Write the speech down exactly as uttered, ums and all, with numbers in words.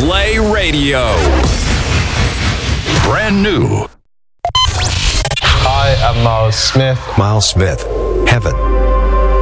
Play Radio. Brand new. Hi, I'm Miles Smith. Miles Smith, Heaven.